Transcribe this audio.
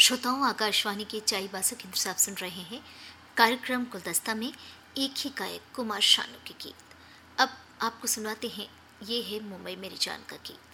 श्रोताओं, आकाशवाणी के चाईबासा केंद्र से आप सुन रहे हैं कार्यक्रम गुलदस्ता में एक ही गायक कुमार शानू के गीत। अब आपको सुनाते हैं, ये है मुंबई मेरी जान का गीत।